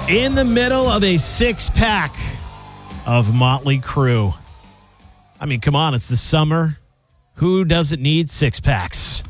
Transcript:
in the middle of a six-pack of Motley Crue. I mean, come on, it's the summer. Who doesn't need six-packs?